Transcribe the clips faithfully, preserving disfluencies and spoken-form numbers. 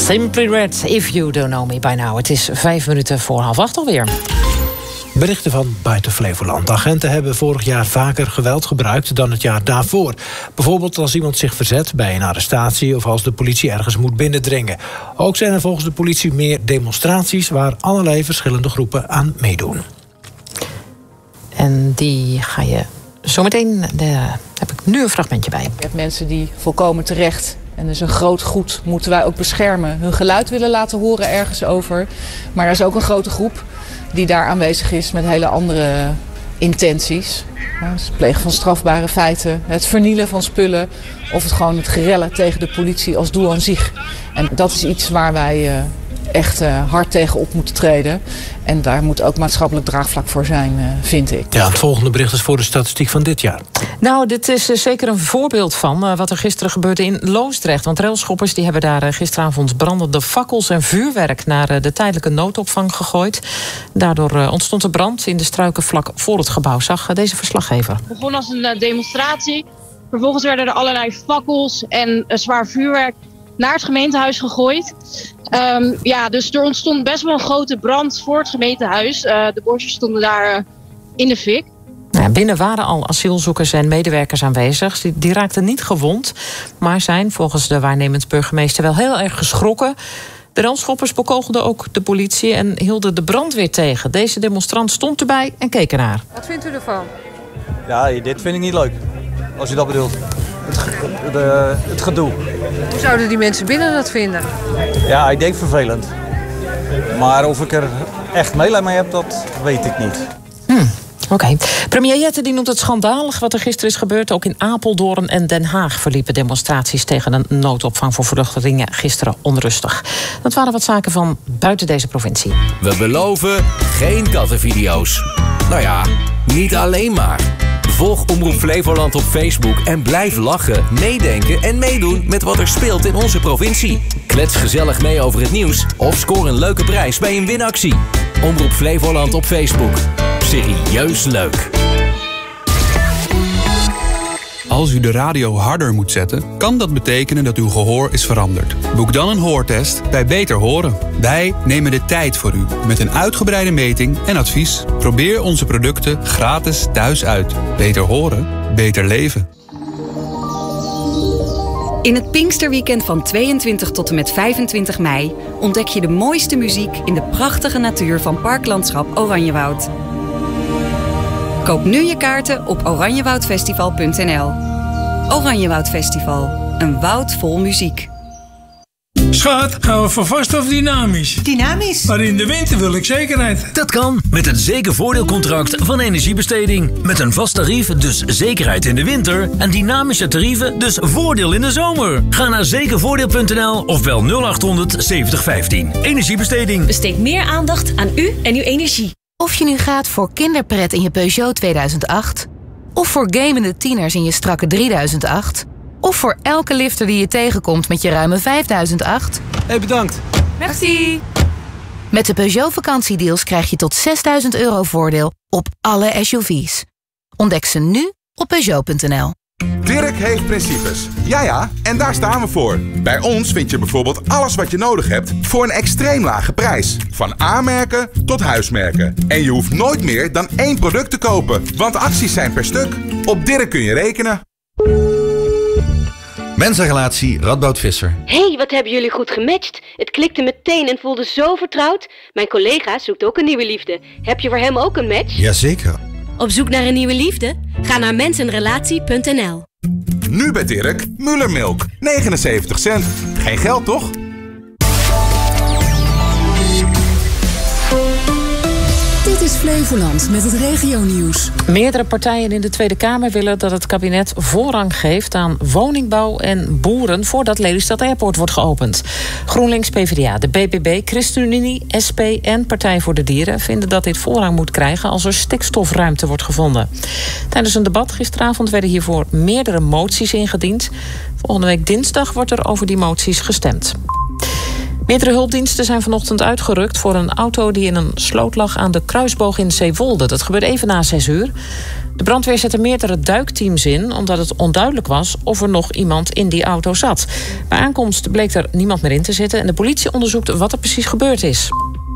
Simply Red, if you don't know me by now. Het is vijf minuten voor half acht alweer. Berichten van buiten Flevoland. Agenten hebben vorig jaar vaker geweld gebruikt dan het jaar daarvoor. Bijvoorbeeld als iemand zich verzet bij een arrestatie of als de politie ergens moet binnendringen. Ook zijn er volgens de politie meer demonstraties waar allerlei verschillende groepen aan meedoen. En die ga je zometeen, daar heb ik nu een fragmentje bij. Je hebt mensen die volkomen terecht, en dus een groot goed moeten wij ook beschermen, hun geluid willen laten horen ergens over. Maar er is ook een grote groep die daar aanwezig is met hele andere intenties. Het plegen van strafbare feiten, het vernielen van spullen of het gewoon het gerellen tegen de politie als doel aan zich. En dat is iets waar wij uh, echt uh, hard tegen op moeten treden. En daar moet ook maatschappelijk draagvlak voor zijn, uh, vind ik. Ja, het volgende bericht is voor de statistiek van dit jaar. Nou, dit is uh, zeker een voorbeeld van uh, wat er gisteren gebeurde in Loosdrecht. Want railschoppers die hebben daar uh, gisteravond brandende fakkels en vuurwerk naar uh, de tijdelijke noodopvang gegooid. Daardoor uh, ontstond er brand in de struiken vlak voor het gebouw. Zag uh, deze verslaggever. Het begon als een uh, demonstratie. Vervolgens werden er allerlei fakkels en uh, zwaar vuurwerk naar het gemeentehuis gegooid. Um, ja, dus er ontstond best wel een grote brand voor het gemeentehuis. Uh, de bosjes stonden daar uh, in de fik. Ja, binnen waren al asielzoekers en medewerkers aanwezig. Die, die raakten niet gewond, maar zijn volgens de waarnemend burgemeester wel heel erg geschrokken. De railschoppers bekogelden ook de politie en hielden de brandweer tegen. Deze demonstrant stond erbij en keek ernaar. Wat vindt u ervan? Ja, dit vind ik niet leuk, als je dat bedoelt. Het, ge- de, het gedoe. Hoe zouden die mensen binnen dat vinden? Ja, ik denk vervelend. Maar of ik er echt meelijden mee heb, dat weet ik niet. Hmm. Oké. Okay. Premier Jette die noemt het schandalig wat er gisteren is gebeurd. Ook in Apeldoorn en Den Haag verliepen demonstraties tegen een noodopvang voor vluchtelingen gisteren onrustig. Dat waren wat zaken van buiten deze provincie. We beloven geen kattenvideo's. Nou ja, niet alleen maar. Volg Omroep Flevoland op Facebook en blijf lachen, meedenken en meedoen met wat er speelt in onze provincie. Klets gezellig mee over het nieuws of scoor een leuke prijs bij een winactie. Omroep Flevoland op Facebook. Serieus leuk. Als u de radio harder moet zetten, kan dat betekenen dat uw gehoor is veranderd. Boek dan een hoortest bij Beter Horen. Wij nemen de tijd voor u met een uitgebreide meting en advies. Probeer onze producten gratis thuis uit. Beter horen, beter leven. In het Pinksterweekend van tweeëntwintig tot en met vijfentwintig mei ontdek je de mooiste muziek in de prachtige natuur van Parklandschap Oranjewoud. Koop nu je kaarten op oranjewoudfestival punt n l. Oranjewoud Festival, een woud vol muziek. Schat, gaan we voor vast of dynamisch? Dynamisch. Maar in de winter wil ik zekerheid. Dat kan met het zekervoordeelcontract van Energiebesteding. Met een vast tarief, dus zekerheid in de winter. En dynamische tarieven, dus voordeel in de zomer. Ga naar zekervoordeel punt n l of bel nul acht honderd zeventig vijftien. Energiebesteding. Besteed meer aandacht aan u en uw energie. Of je nu gaat voor kinderpret in je Peugeot tweeduizend acht... of voor gamende tieners in je strakke drieduizend acht... of voor elke lifter die je tegenkomt met je ruime vijfduizend acht... Hé, bedankt. Merci. Met de Peugeot vakantiedeals krijg je tot zesduizend euro voordeel op alle S U V's. Ontdek ze nu op Peugeot punt n l. Dirk heeft principes. Ja ja, en daar staan we voor. Bij ons vind je bijvoorbeeld alles wat je nodig hebt voor een extreem lage prijs. Van A-merken tot huismerken. En je hoeft nooit meer dan één product te kopen, want acties zijn per stuk. Op Dirk kun je rekenen. Mensenrelatie Radboud Visser. Hey, wat hebben jullie goed gematcht. Het klikte meteen en voelde zo vertrouwd. Mijn collega zoekt ook een nieuwe liefde. Heb je voor hem ook een match? Jazeker. Op zoek naar een nieuwe liefde? Ga naar mensenrelatie punt n l. Nu bij Dirk, Mullermilk. negenenzeventig cent. Geen geld toch? Dit is Flevoland met het regionieuws. Meerdere partijen in de Tweede Kamer willen dat het kabinet voorrang geeft aan woningbouw en boeren voordat Lelystad Airport wordt geopend. GroenLinks, PvdA, de B B B, ChristenUnie, S P en Partij voor de Dieren vinden dat dit voorrang moet krijgen als er stikstofruimte wordt gevonden. Tijdens een debat gisteravond werden hiervoor meerdere moties ingediend. Volgende week dinsdag wordt er over die moties gestemd. Meerdere hulpdiensten zijn vanochtend uitgerukt voor een auto die in een sloot lag aan de Kruisboog in Zeewolde. Dat gebeurde even na zes uur. De brandweer zette meerdere duikteams in, omdat het onduidelijk was of er nog iemand in die auto zat. Bij aankomst bleek er niemand meer in te zitten en de politie onderzoekt wat er precies gebeurd is.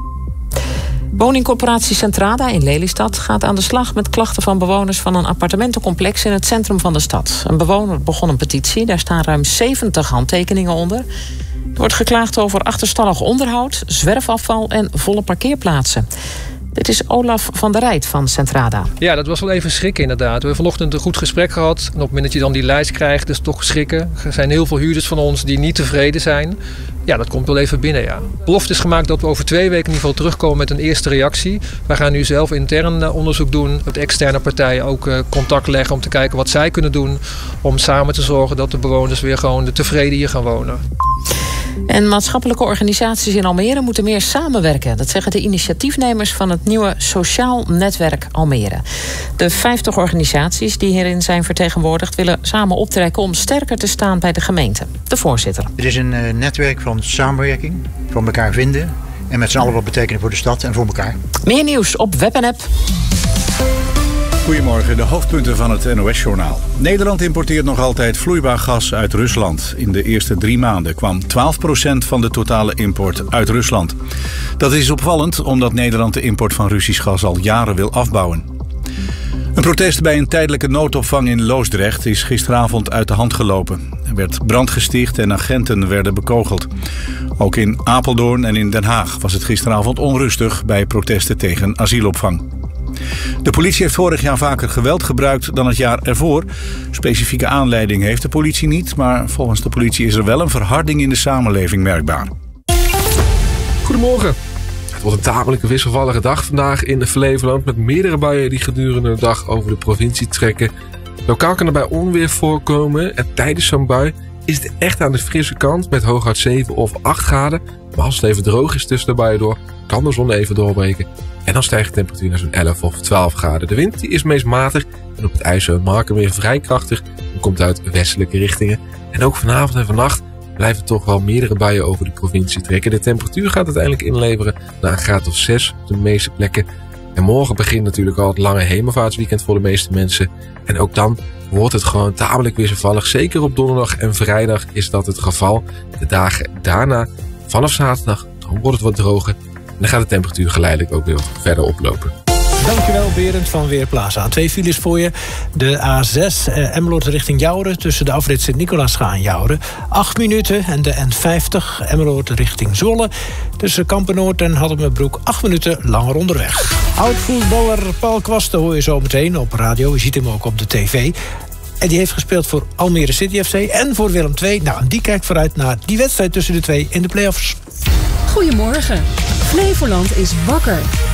Woningcorporatie Centrada in Lelystad gaat aan de slag met klachten van bewoners van een appartementencomplex in het centrum van de stad. Een bewoner begon een petitie, daar staan ruim zeventig handtekeningen onder. Er wordt geklaagd over achterstallig onderhoud, zwerfafval en volle parkeerplaatsen. Dit is Olaf van der Rijt van Centrada. Ja, dat was wel even schrikken inderdaad. We hebben vanochtend een goed gesprek gehad. En op het moment dat je dan die lijst krijgt, is het toch schrikken. Er zijn heel veel huurders van ons die niet tevreden zijn. Ja, dat komt wel even binnen, ja. Belofte is gemaakt dat we over twee weken in ieder geval terugkomen met een eerste reactie. Wij gaan nu zelf intern onderzoek doen. Met externe partijen ook contact leggen om te kijken wat zij kunnen doen. Om samen te zorgen dat de bewoners weer gewoon tevreden hier gaan wonen. En maatschappelijke organisaties in Almere moeten meer samenwerken. Dat zeggen de initiatiefnemers van het nieuwe Sociaal Netwerk Almere. De vijftig organisaties die hierin zijn vertegenwoordigd willen samen optrekken om sterker te staan bij de gemeente. De voorzitter. Het is een uh, netwerk van samenwerking, van elkaar vinden en met z'n allen wat betekenen voor de stad en voor elkaar. Meer nieuws op web en app. Goedemorgen, de hoofdpunten van het N O S-journaal. Nederland importeert nog altijd vloeibaar gas uit Rusland. In de eerste drie maanden kwam twaalf procent van de totale import uit Rusland. Dat is opvallend omdat Nederland de import van Russisch gas al jaren wil afbouwen. Een protest bij een tijdelijke noodopvang in Loosdrecht is gisteravond uit de hand gelopen. Er werd brand gesticht en agenten werden bekogeld. Ook in Apeldoorn en in Den Haag was het gisteravond onrustig bij protesten tegen asielopvang. De politie heeft vorig jaar vaker geweld gebruikt dan het jaar ervoor. Specifieke aanleiding heeft de politie niet, maar volgens de politie is er wel een verharding in de samenleving merkbaar. Goedemorgen. Het wordt een tamelijk wisselvallige dag vandaag in Flevoland met meerdere buien die gedurende de dag over de provincie trekken. Lokaal kan er bij onweer voorkomen en tijdens zo'n bui is het echt aan de frisse kant met hooguit zeven of acht graden. Maar als het even droog is tussen de buien door, kan de zon even doorbreken. En dan stijgt de temperatuur naar zo'n elf of twaalf graden. De wind die is meest matig en op het IJssel en Marken weer vrij krachtig. En komt uit westelijke richtingen. En ook vanavond en vannacht blijven toch wel meerdere buien over de provincie trekken. De temperatuur gaat uiteindelijk inleveren naar een graad of zes op de meeste plekken. En morgen begint natuurlijk al het lange hemelvaartsweekend voor de meeste mensen. En ook dan wordt het gewoon tamelijk wisselvallig. Zeker op donderdag en vrijdag is dat het geval. De dagen daarna, vanaf zaterdag, dan wordt het wat droger. En dan gaat de temperatuur geleidelijk ook weer wat verder oplopen. Dankjewel Berend van Weerplaza. Twee files voor je. De A zes eh, Emmeloord richting Jouren tussen de afrit Sint-Nicolaasga en Jouren. Acht minuten. En de N vijftig Emmeloord richting Zwolle. Tussen Kampen-Noord en Haddemerbroek acht minuten langer onderweg. Oud-voetballer Paul Kwasten hoor je zo meteen op radio. Je ziet hem ook op de tv. En die heeft gespeeld voor Almere City F C en voor Willem twee. Nou, en die kijkt vooruit naar die wedstrijd tussen de twee in de play-offs. Goedemorgen. Flevoland is wakker.